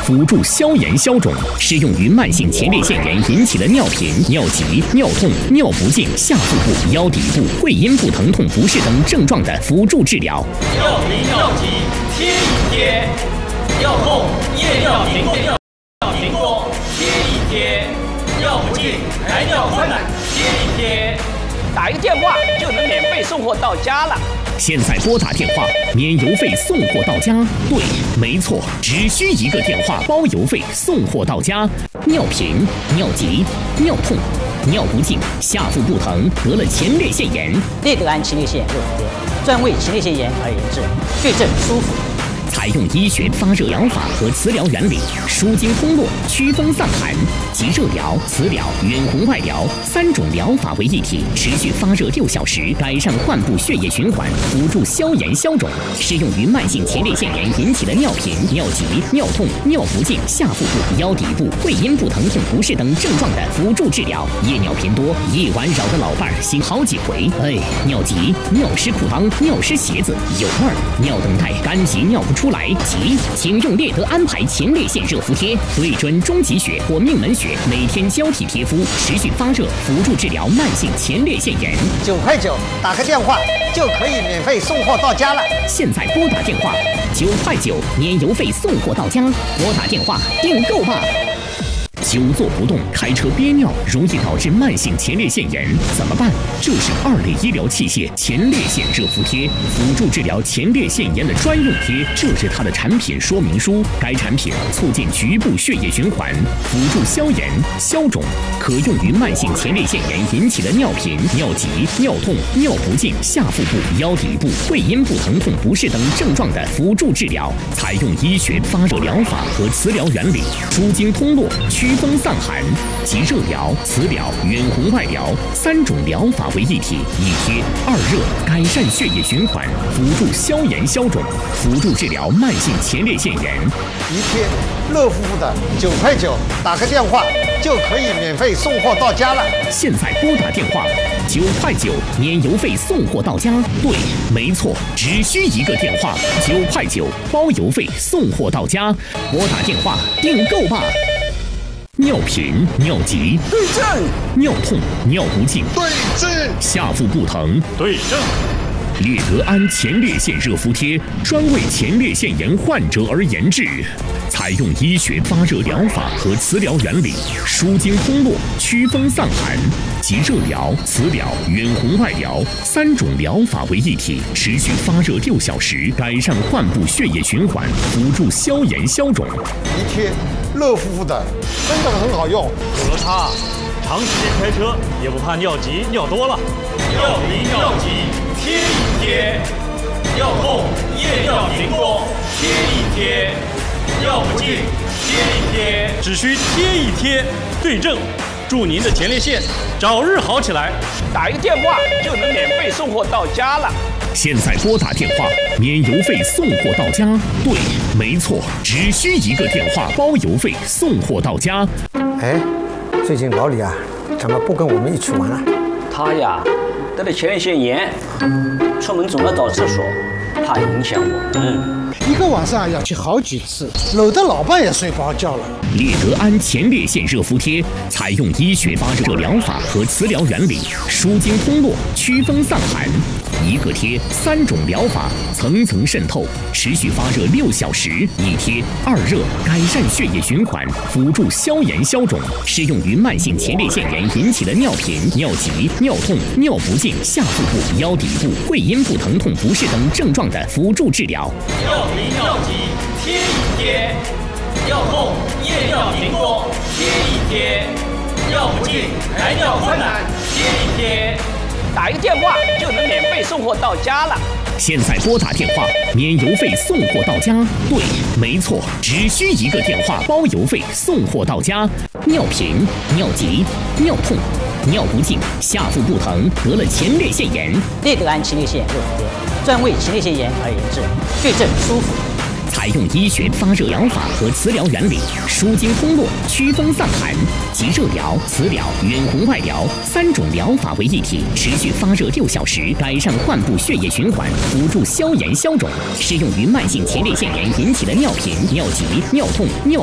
辅助消炎消肿，适用于慢性前列腺炎引起的尿频、尿急、尿痛、尿不尽、下腹部、腰底部、会阴部疼痛不适等症状的辅助治疗。 尿频尿急贴一贴，尿痛夜尿频多贴一贴，尿不尽排尿困难贴一贴。 打一个电话就能免费送货到家了。 现在拨打电话，免邮费送货到家。对，没错，只需一个电话，包邮费送货到家。尿频、尿急、尿痛、尿不尽、下腹部疼，得了前列腺炎， 列德安前列腺热敷贴，专为前列腺炎而研制，对症舒服。 采用医学发热疗法和磁疗原理，舒筋通络、祛风散寒，集热疗、磁疗、远红外疗3种疗法为一体，持续发热6小时，改善患部血液循环，辅助消炎消肿，适用于慢性前列腺炎引起的尿频、尿急、尿痛、尿不尽、下腹部、腰底部、会阴部疼痛不适等症状的辅助治疗。夜尿频多，夜晚扰得老伴儿醒好几回，尿急、尿湿裤裆、尿湿鞋子有味儿，尿等待干急尿不出来，急，请用列德安排前列腺热敷贴，对准中极穴或命门穴，每天交替贴敷，持续发热，辅助治疗慢性前列腺炎。 9块9，打个电话就可以免费送货到家了。 现在拨打电话，9块9，免邮费送货到家。拨打电话订购吧。久坐不动，开车憋尿，容易导致慢性前列腺炎，怎么办？这是2类医疗器械前列腺热敷贴，辅助治疗前列腺炎的专用贴。这是它的产品说明书。该产品促进局部血液循环，辅助消炎消肿，可用于慢性前列腺炎引起的尿频、尿急、尿痛、尿不尽、下腹部、腰底部、会阴部疼痛不适等症状的辅助治疗。采用医学发热疗法和磁疗原理，舒筋通络、祛风散寒，集热疗、磁疗、远红外疗3种疗法为一体，一贴2热，改善血液循环，辅助消炎消肿，辅助治疗慢性前列腺炎。 一贴热乎乎的9块9，打个电话就可以免费送货到家了。 现在拨打电话9块9，免邮费送货到家。对，没错，只需一个电话，9块9，包邮费送货到家。拨打电话订购吧。尿频、尿急对症， 尿痛、尿不尽对症， 下腹部疼对症。 列德安前列腺热敷贴专为前列腺炎患者而研制，采用医学发热疗法和磁疗原理，舒筋通络、祛风散寒，集热疗、磁疗、远红外疗3种疗法为一体，持续发热6小时，改善患部血液循环，辅助消炎消肿。 一贴热乎乎的，真的很好用。 有了它，长时间开车也不怕尿急尿多了。 尿频尿急贴一贴，尿痛夜尿频多贴一贴，尿不尽贴一贴。 只需贴一贴，对症，祝您的前列腺早日好起来。 打一个电话就能免费送货到家了。 现在拨打电话，免邮费送货到家。对，没错，只需一个电话，包邮费送货到家。 最近老李啊，怎么不跟我们一起玩了？ 他呀，得了前列腺炎，出门总要找厕所，怕影响我们。 一个晚上要去好几次，搂得老伴也睡不着觉了。 列德安前列腺热敷贴采用医学发热疗法和磁疗原理，舒筋通络、祛风散寒，一个贴3种疗法层层渗透，持续发热6小时，一贴2热，改善血液循环，辅助消炎消肿，适用于慢性前列腺炎引起的尿频、尿急、尿痛、尿不尽、下腹部、腰底部、会阴部疼痛不适等症状的辅助治疗。 尿频尿急贴一贴，尿痛夜尿频多贴一贴，尿不尽排尿困难贴一贴。 打一个电话就能免费送货到家了。 现在拨打电话，免邮费送货到家。对，没错，只需一个电话，包邮费送货到家。尿频、尿急、尿痛、尿不尽、下腹部疼，得了前列腺炎， 列德安前列腺热敷贴，专为前列腺炎而研制，对症舒服。 采用医学发热疗法和磁疗原理，舒筋通络、祛风散寒，集热疗、磁疗、远红外疗3种疗法为一体，持续发热6小时，改善患部血液循环，辅助消炎消肿，适用于慢性前列腺炎引起的尿频、尿急、尿痛、尿